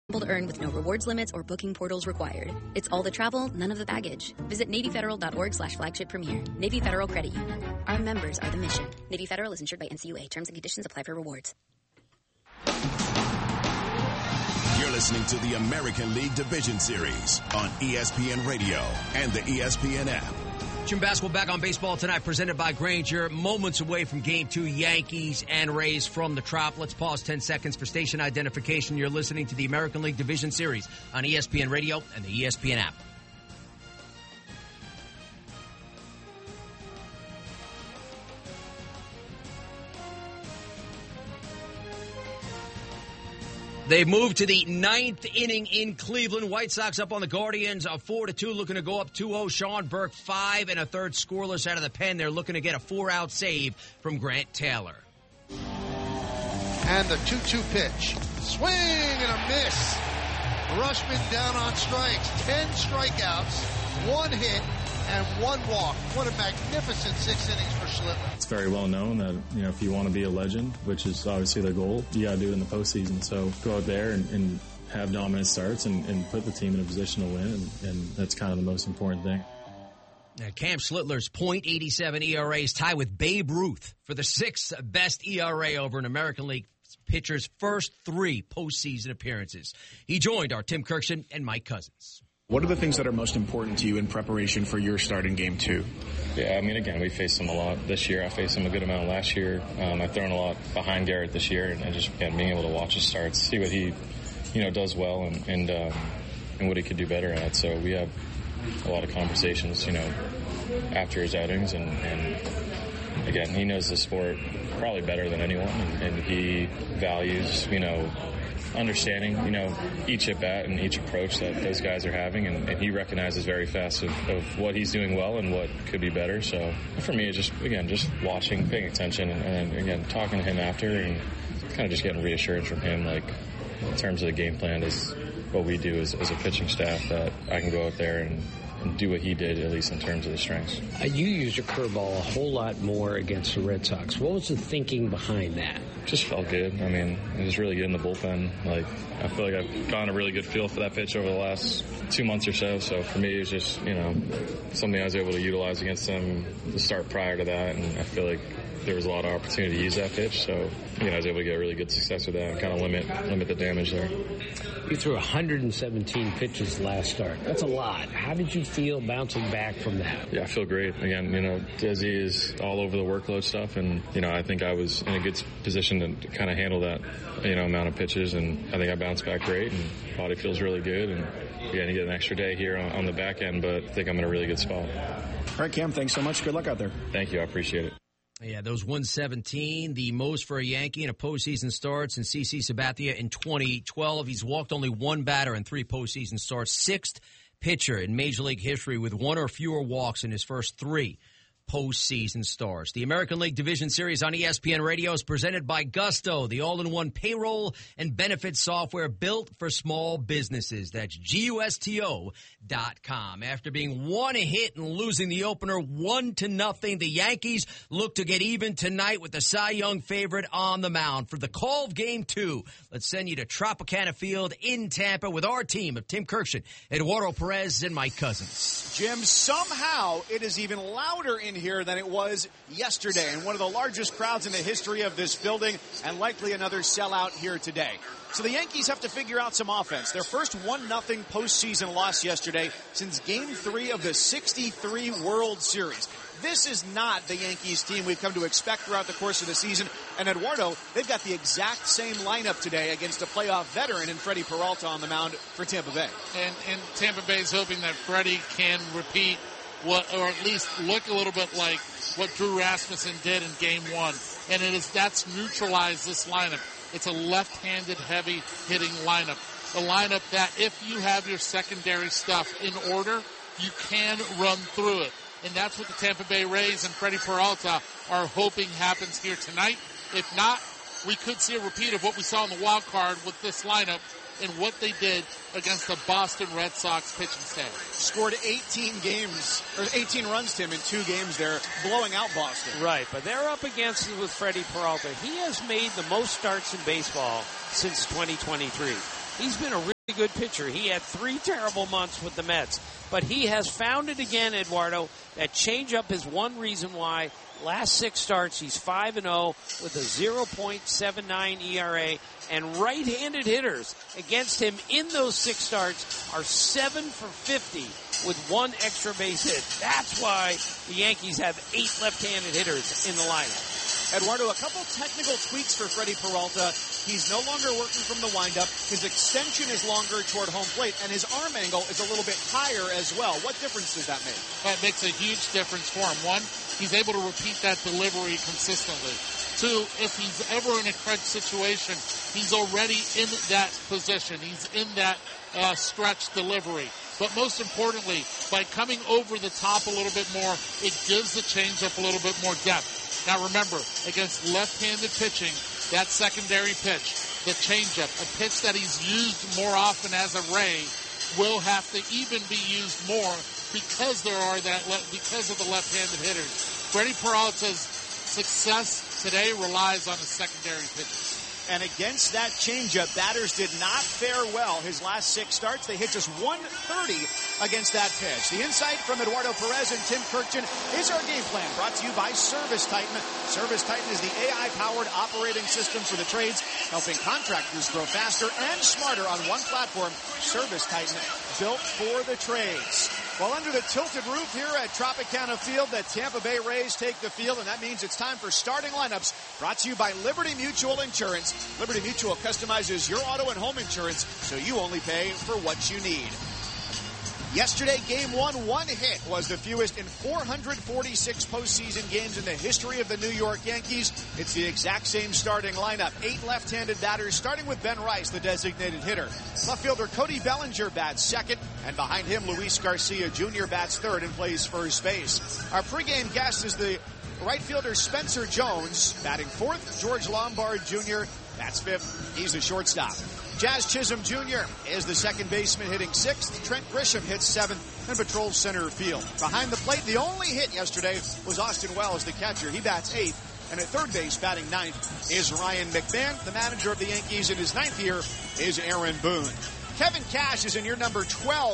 To earn with no rewards limits or booking portals required. It's all the travel, none of the baggage. Visit NavyFederal.org/flagship premier. Navy Federal Credit Union. Our members are the mission. Navy Federal is insured by NCUA. Terms and conditions apply for rewards. You're listening to the American League Division Series on ESPN Radio and the ESPN app. Jim Basketball back on Baseball Tonight, presented by Grainger. Moments away from Game 2, Yankees and Rays from the Trop. Let's pause 10 seconds for station identification. You're listening to the American League Division Series on ESPN Radio and the ESPN app. They've moved to the 9th inning in Cleveland. White Sox up on the Guardians of 4-2, looking to go up 2-0. Sean Burke, 5 1/3 scoreless out of the pen. They're looking to get a 4-out save from Grant Taylor. And the 2-2 pitch. Swing and a miss. Rutschman down on strikes. 10 strikeouts, 1 hit, and 1 walk. What a magnificent 6 innings for Schlittler. It's very well known that, if you want to be a legend, which is obviously their goal, you got to do it in the postseason. So go out there and have dominant starts and put the team in a position to win, and that's kind of the most important thing. Now, Cam Schlittler's .87 ERA is tied with Babe Ruth for the 6th best ERA over an American League pitcher's first 3 postseason appearances. He joined our Tim Kirkshin and Mike Cousins. What are the things that are most important to you in preparation for your start in Game 2? Yeah, again, we faced him a lot this year. I faced him a good amount last year. I've thrown a lot behind Garrett this year, and just, again, being able to watch his starts, see what he, does well and what he could do better at. So we have a lot of conversations, after his outings, and again, he knows the sport probably better than anyone, and he values, understanding, each at bat and each approach that those guys are having, and he recognizes very fast of what he's doing well and what could be better. So for me, it's just watching, paying attention, and again, talking to him after, and kind of just getting reassurance from him, like in terms of the game plan is what we do as a pitching staff, that I can go out there and do what he did, at least in terms of the strengths. You used your curveball a whole lot more against the Red Sox. What was the thinking behind that? Just felt good. It was really good in the bullpen. I feel like I've gotten a really good feel for that pitch over the last 2 months or so. So for me, it was just, something I was able to utilize against them to start prior to that. And I feel like there was a lot of opportunity to use that pitch. So, I was able to get really good success with that and kind of limit the damage there. You threw 117 pitches last start. That's a lot. How did you feel bouncing back from that? Yeah, I feel great. Again, Desi is all over the workload stuff, and, I think I was in a good position to kind of handle that, amount of pitches, and I think I bounced back great, and body feels really good, and again, you get an extra day here on the back end, but I think I'm in a really good spot. All right, Cam, thanks so much. Good luck out there. Thank you. I appreciate it. Yeah, those 117, the most for a Yankee in a postseason start since CC Sabathia in 2012. He's walked only 1 batter in 3 postseason starts, 6th pitcher in Major League history with 1 or fewer walks in his first 3 postseason starts. The American League Division Series on ESPN Radio is presented by Gusto, the all-in-one payroll and benefits software built for small businesses. That's GUSTO.com. After being 1 hit and losing the opener 1-0, the Yankees look to get even tonight with the Cy Young favorite on the mound. For the call of Game 2, let's send you to Tropicana Field in Tampa with our team of Tim Kirkshin, Eduardo Perez, and Mike Cousins. Jim, somehow it is even louder in here than it was yesterday, and one of the largest crowds in the history of this building, and likely another sellout here today. So the Yankees have to figure out some offense. Their first 1-0 postseason loss yesterday since Game 3 of the '63 World Series. This is not the Yankees team we've come to expect throughout the course of the season. And Eduardo, they've got the exact same lineup today against a playoff veteran in Freddie Peralta on the mound for Tampa Bay. And Tampa Bay's hoping that Freddie can repeat what, or at least look a little bit like what Drew Rasmussen did in Game 1. And that's neutralized this lineup. It's a left-handed heavy hitting lineup. The lineup that if you have your secondary stuff in order, you can run through it. And that's what the Tampa Bay Rays and Freddie Peralta are hoping happens here tonight. If not, we could see a repeat of what we saw in the wild card with this lineup and what they did against the Boston Red Sox pitching staff. Scored 18 runs, Tim, in 2 games there, blowing out Boston. Right, but they're up against it with Freddie Peralta. He has made the most starts in baseball since 2023. He's been a good pitcher. He had 3 terrible months with the Mets, but he has found it again, Eduardo. That changeup is one reason why. Last 6 starts, he's 5-0 with a 0.79 ERA, and right-handed hitters against him in those 6 starts are 7 for 50 with 1 extra base hit. That's why the Yankees have 8 left-handed hitters in the lineup. Eduardo, a couple technical tweaks for Freddie Peralta. He's no longer working from the windup. His extension is longer toward home plate, and his arm angle is a little bit higher as well. What difference does that make? That makes a huge difference for him. One, he's able to repeat that delivery consistently. 2, if he's ever in a crunch situation, he's already in that position. He's in that stretch delivery. But most importantly, by coming over the top a little bit more, it gives the changeup a little bit more depth. Now remember, against left-handed pitching, that secondary pitch, the changeup, a pitch that he's used more often as a Ray, will have to even be used more because because of the left-handed hitters. Freddie Peralta's success today relies on his secondary pitches. And against that changeup, batters did not fare well. His last 6 starts, they hit just 130 against that pitch. The insight from Eduardo Perez and Tim Kirkton is our game plan, brought to you by Service Titan. Service Titan is the AI-powered operating system for the trades, helping contractors grow faster and smarter on one platform. Service Titan, built for the trades. Well, under the tilted roof here at Tropicana Field, the Tampa Bay Rays take the field, and that means it's time for starting lineups, brought to you by Liberty Mutual Insurance. Liberty Mutual customizes your auto and home insurance, so you only pay for what you need. Yesterday, Game 1, 1 hit was the fewest in 446 postseason games in the history of the New York Yankees. It's the exact same starting lineup. 8 left-handed batters, starting with Ben Rice, the designated hitter. Left fielder Cody Bellinger bats second, and behind him, Luis Garcia Jr. bats third and plays first base. Our pregame guest is the right fielder Spencer Jones, batting fourth. George Lombard Jr. bats fifth. He's the shortstop. Jazz Chisholm Jr. is the second baseman, hitting sixth. Trent Grisham hits seventh and patrols center field. Behind the plate, the only hit yesterday was Austin Wells, the catcher. He bats eighth. And at third base, batting ninth, is Ryan McMahon. The manager of the Yankees in his ninth year is Aaron Boone. Kevin Cash is in year number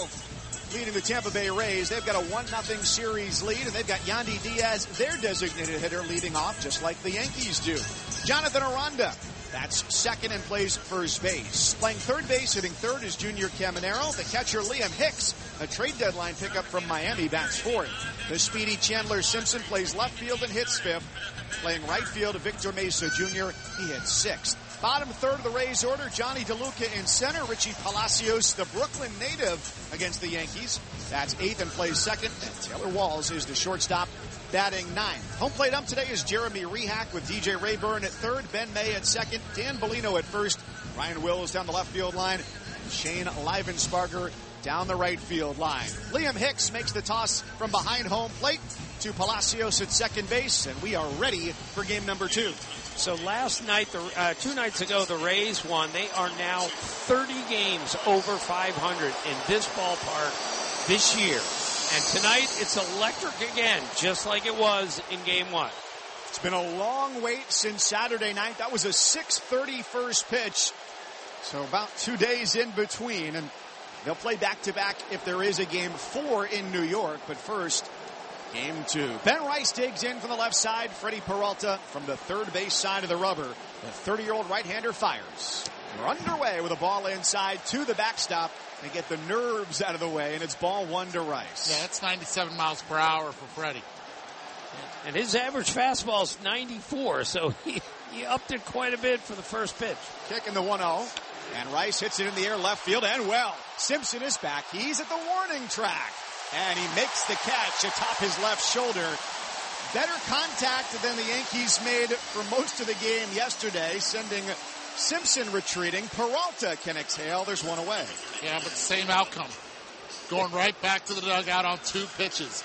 12, leading the Tampa Bay Rays. They've got a 1-0 series lead, and they've got Yandy Diaz, their designated hitter, leading off just like the Yankees do. Jonathan Aranda, that's second and plays first base. Playing third base, hitting third is Junior Caminero. The catcher, Liam Hicks, a trade deadline pickup from Miami, bats fourth. The speedy Chandler Simpson plays left field and hits fifth. Playing right field, Victor Mesa Jr., he hits sixth. Bottom third of the Rays order, Johnny DeLuca in center. Richie Palacios, the Brooklyn native, against the Yankees. That's eighth and plays second. And Taylor Walls is the shortstop, batting ninth. Home plate ump today is Jeremy Rehack with DJ Rayburn at third, Ben May at second, Dan Bellino at first, Ryan Wills down the left field line, and Shane Livensparger down the right field line. Liam Hicks makes the toss from behind home plate to Palacios at second base, and we are ready for game number 2. So last night, 2 nights ago, the Rays won. They are now 30 games over 500 in this ballpark this year. And tonight, it's electric again, just like it was in Game 1. It's been a long wait since Saturday night. That was a 6:30 first pitch. So about 2 days in between. And they'll play back-to-back if there is a Game 4 in New York. But first, Game 2. Ben Rice digs in from the left side. Freddie Peralta from the third base side of the rubber. The 30-year-old right-hander fires. We're underway with a ball inside to the backstop. They get the nerves out of the way, and it's ball one to Rice. Yeah, that's 97 miles per hour for Freddie. And his average fastball is 94, so he upped it quite a bit for the first pitch. Kicking the 1-0, and Rice hits it in the air left field, and well, Simpson is back. He's at the warning track, and he makes the catch atop his left shoulder. Better contact than the Yankees made for most of the game yesterday, sending Simpson retreating. Peralta can exhale. There's one away. Yeah, but same outcome. Going right back to the dugout on 2 pitches.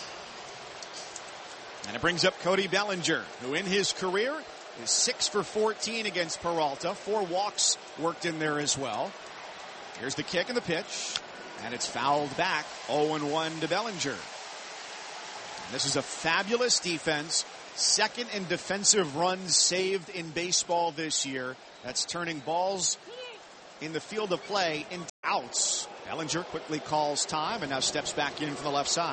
And it brings up Cody Bellinger, who in his career is 6 for 14 against Peralta. 4 walks worked in there as well. Here's the kick and the pitch. And it's fouled back. 0-1 to Bellinger. And this is a fabulous defense. Second in defensive runs saved in baseball this year. That's turning balls in the field of play in outs. Bellinger quickly calls time and now steps back in from the left side.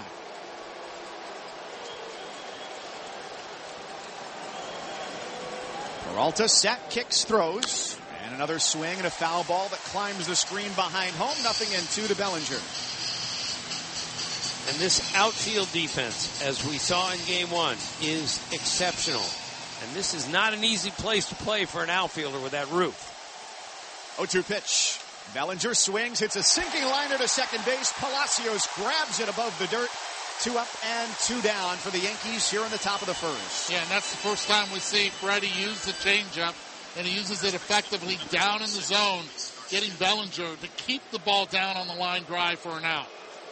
Peralta set, kicks, throws, and another swing and a foul ball that climbs the screen behind home. 0-2 to Bellinger. And this outfield defense, as we saw in game one, is exceptional. And this is not an easy place to play for an outfielder with that roof. 0-2 pitch. Bellinger swings, hits a sinking liner to second base. Palacios grabs it above the dirt. 2 up and 2 down for the Yankees here in the top of the first. Yeah, and that's the first time we see Freddie use the changeup, and he uses it effectively down in the zone, getting Bellinger to keep the ball down on the line drive for an out.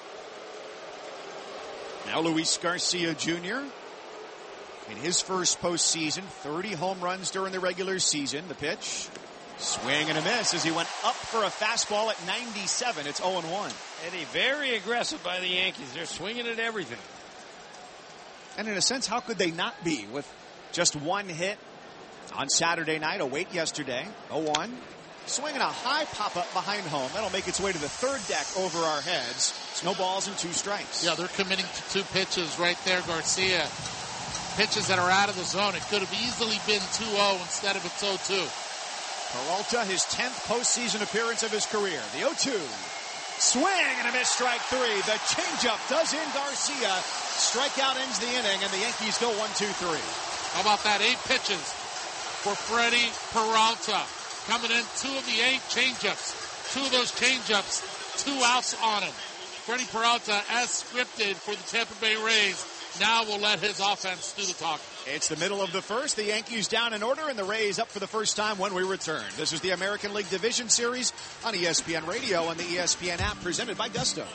Now Luis Garcia Jr. in his first postseason, 30 home runs during the regular season. The pitch, swing and a miss as he went up for a fastball at 97. It's 0-1. Eddie, very aggressive by the Yankees. They're swinging at everything. And in a sense, how could they not be with just one hit on Saturday night, a wait yesterday, 0-1. Swinging a high pop-up behind home. That'll make its way to the third deck over our heads. It's no balls and 2 strikes. Yeah, they're committing to 2 pitches right there, Garcia. Pitches that are out of the zone. It could have easily been 2-0 instead of it's 0-2. Peralta, his 10th postseason appearance of his career. The 0-2. Swing and a miss, strike 3. The changeup does in Garcia. Strikeout ends the inning, and the Yankees go 1-2-3. How about that? 8 pitches for Freddie Peralta. Coming in, 2 of the 8 changeups. 2 of those changeups, 2 outs on him. Freddie Peralta, as scripted for the Tampa Bay Rays, now will let his offense do the talking. It's the middle of the first. The Yankees down in order, and the Rays up for the first time when we return. This is the American League Division Series on ESPN Radio and the ESPN app, presented by Gusto.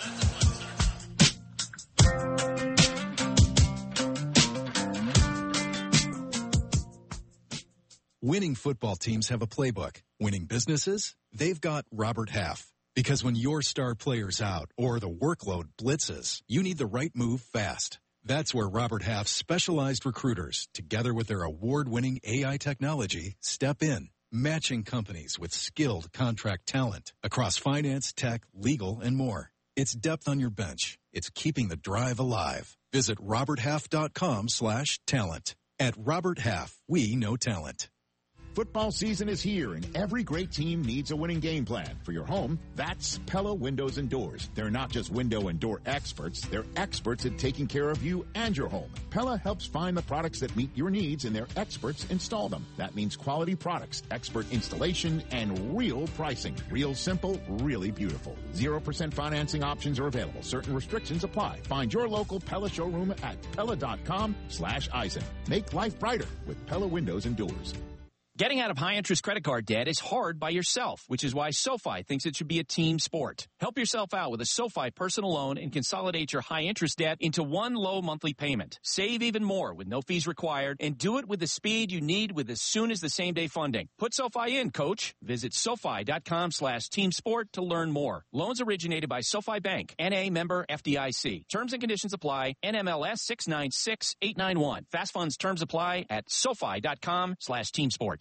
Winning football teams have a playbook. Winning businesses, they've got Robert Half. Because when your star player's out or the workload blitzes, you need the right move fast. That's where Robert Half's specialized recruiters, together with their award-winning AI technology, step in, matching companies with skilled contract talent across finance, tech, legal, and more. It's depth on your bench. It's keeping the drive alive. Visit roberthalf.com/talent. At Robert Half, we know talent. Football season is here, and every great team needs a winning game plan. For your home, that's Pella Windows and Doors. They're not just window and door experts. They're experts at taking care of you and your home. Pella helps find the products that meet your needs, and their experts install them. That means quality products, expert installation, and real pricing. Real simple, really beautiful. 0% financing options are available. Certain restrictions apply. Find your local Pella showroom at Pella.com/Eisen. Make life brighter with Pella Windows and Doors. Getting out of high-interest credit card debt is hard by yourself, which is why SoFi thinks it should be a team sport. Help yourself out with a SoFi personal loan and consolidate your high-interest debt into one low monthly payment. Save even more with no fees required, and do it with the speed you need with as soon as the same-day funding. Put SoFi in, coach. Visit SoFi.com/teamsport to learn more. Loans originated by SoFi Bank, N.A. member FDIC. Terms and conditions apply. NMLS 696891. Fast funds terms apply at SoFi.com/teamsport.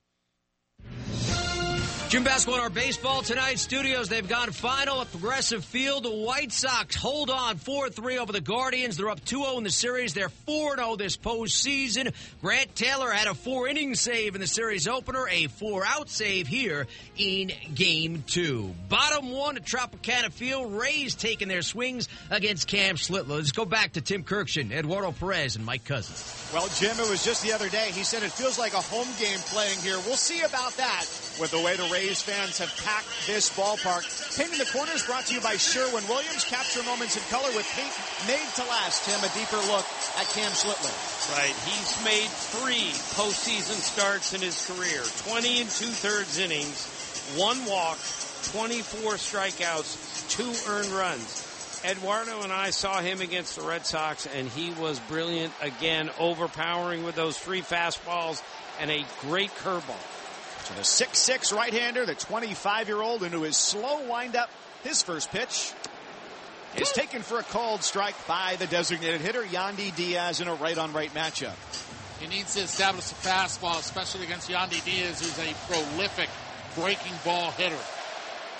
Jim Basco in our baseball tonight studios. They've gone final at Progressive Field. The White Sox hold on 4-3 over the Guardians. They're up 2-0 in the series. They're 4-0 this postseason. Grant Taylor had a 4-inning save in the series opener, a 4-out save here in Game 2. Bottom 1 at Tropicana Field. Rays taking their swings against Cam Slitler. Let's go back to Tim Kirkshin, Eduardo Perez, and Mike Cousins. Well, Jim, it was just the other day. He said it feels like a home game playing here. We'll see about that with the way the Rays fans have packed this ballpark. Painting the Corners brought to you by Sherwin-Williams. Capture moments in color with paint made to last. Tim, a deeper look at Cam Slitler. Right. He's made 3 postseason starts in his career. 20 2/3 innings, 1 walk, 24 strikeouts, 2 earned runs. Eduardo and I saw him against the Red Sox, and he was brilliant again, overpowering with those 3 fastballs and a great curveball. So the 6'6" right-hander, the 25-year-old, into his slow windup. His first pitch is taken for a called strike by the designated hitter, Yandy Diaz, in a right-on-right matchup. He needs to establish a fastball, especially against Yandy Diaz, who's a prolific breaking ball hitter.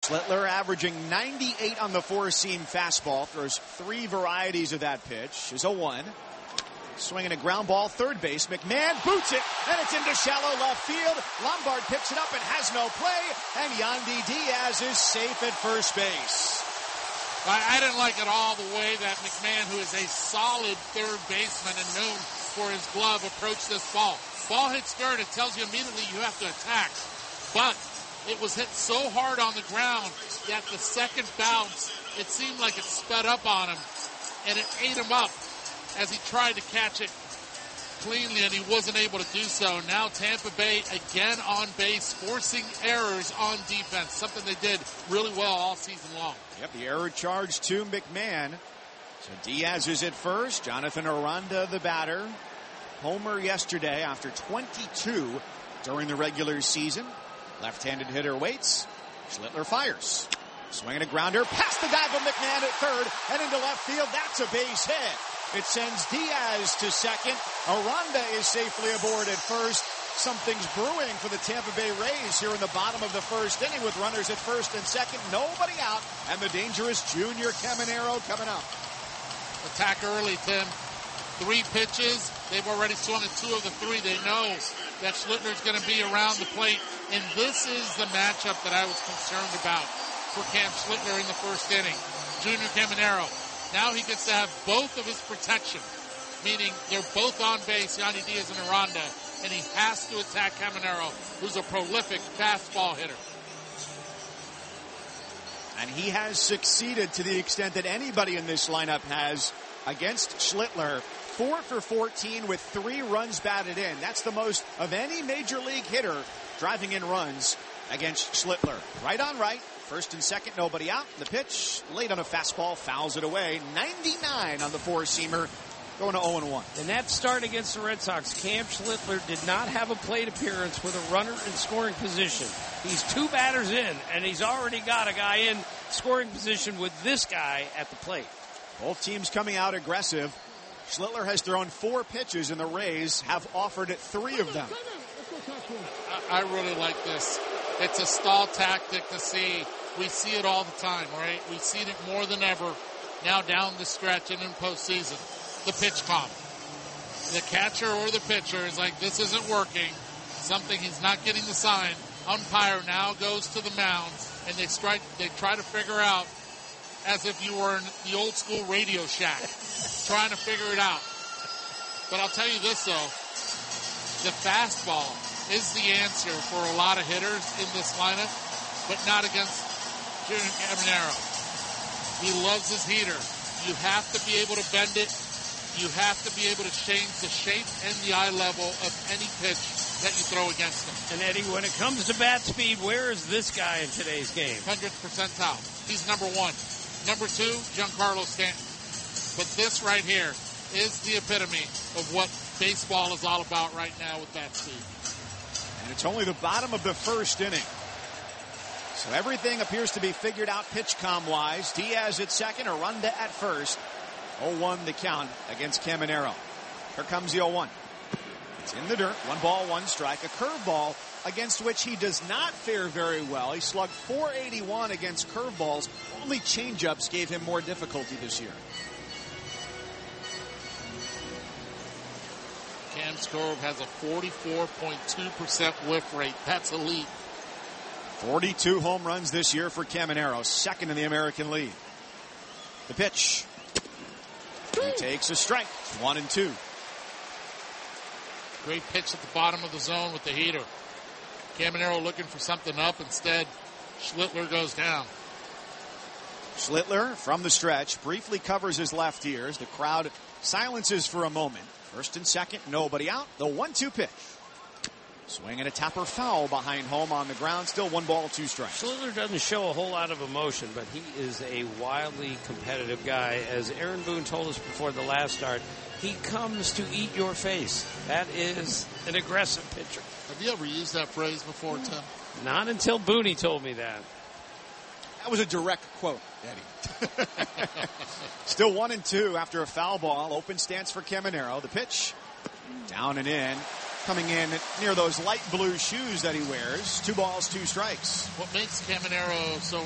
Schlittler averaging 98 on the four-seam fastball. Throws 3 varieties of that pitch. Is 0-1. Swinging a ground ball, third base. McMahon boots it, and it's into shallow left field. Lombard picks it up and has no play, and Yandy Diaz is safe at first base. I didn't like at all the way that McMahon, who is a solid third baseman and known for his glove, approached this ball. Ball hits third, it tells you immediately you have to attack. But it was hit so hard on the ground that the second bounce, it seemed like it sped up on him, and it ate him up as he tried to catch it cleanly, and he wasn't able to do so. Now Tampa Bay again on base, forcing errors on defense, something they did really well all season long. Yep, the error charge to McMahon. So Diaz is at first. Jonathan Aranda, the batter. Homer yesterday after 22 during the regular season. Left-handed hitter waits. Schlittler fires. Swinging a grounder past the dive of McMahon at third and into left field. That's a base hit. It sends Diaz to second. Aranda is safely aboard at first. Something's brewing for the Tampa Bay Rays here in the bottom of the first inning with runners at first and second. Nobody out. And the dangerous Junior Caminero coming up. Attack early, Tim. 3 pitches. They've already swung at 2 of the 3. They know that Schlittler's going to be around the plate. And this is the matchup that I was concerned about for Cam Schlittler in the first inning. Junior Caminero. Now he gets to have both of his protection, meaning they're both on base, Yandy Diaz and Aranda, and he has to attack Caminero, who's a prolific fastball hitter. And he has succeeded to the extent that anybody in this lineup has against Schlittler. 4 for 14 with 3 runs batted in. That's the most of any major league hitter driving in runs against Schlittler. Right on right. First and second, nobody out. The pitch, late on a fastball, fouls it away. 99 on the four-seamer, going to 0-1. In that start against the Red Sox, Cam Schlittler did not have a plate appearance with a runner in scoring position. He's 2 batters in, and he's already got a guy in scoring position with this guy at the plate. Both teams coming out aggressive. Schlittler has thrown 4 pitches, and the Rays have offered 3 of them. I really like this. It's a stall tactic to see. We see it all the time, right? We've seen it more than ever now down the stretch and in postseason. The pitch comp. The catcher or the pitcher is like, this isn't working. Something, he's not getting the sign. Umpire now goes to the mound, and they try to figure out, as if you were in the old school Radio Shack, trying to figure it out. But I'll tell you this, though. The fastball is the answer for a lot of hitters in this lineup, but not against Junior Caminero. He loves his heater. You have to be able to bend it. You have to be able to change the shape and the eye level of any pitch that you throw against him. And Eddie, when it comes to bat speed, where is this guy in today's game? 100th percentile. He's number 1. Number 2, Giancarlo Stanton. But this right here is the epitome of what baseball is all about right now with bat speed. And it's only the bottom of the first inning. So everything appears to be figured out pitch-com-wise. Diaz at second, Aranda at first. 0-1 the count against Caminero. Here comes the 0-1. It's in the dirt. 1 ball, 1 strike. A curveball against which he does not fare very well. He slugged .481 against curveballs. Only changeups gave him more difficulty this year. Cam's curve has a 44.2% whiff rate. That's elite. 42 home runs this year for Caminero, second in the American League. The pitch. He takes a strike. 1-2. Great pitch at the bottom of the zone with the heater. Caminero looking for something up. Instead, Schlittler goes down. Schlittler from the stretch briefly covers his left ears. The crowd silences for a moment. First and second, nobody out. The 1-2 pitch. Swing and a topper foul behind home on the ground. Still 1 ball, 2 strikes. Schlittler doesn't show a whole lot of emotion, but he is a wildly competitive guy. As Aaron Boone told us before the last start, he comes to eat your face. That is an aggressive pitcher. Have you ever used that phrase before, Tim? Not until Booney told me that. That was a direct quote, Eddie. Still 1-2 after a foul ball. Open stance for Caminero. The pitch down and in. Coming in near those light blue shoes that he wears. 2 balls, 2 strikes. What makes Caminero so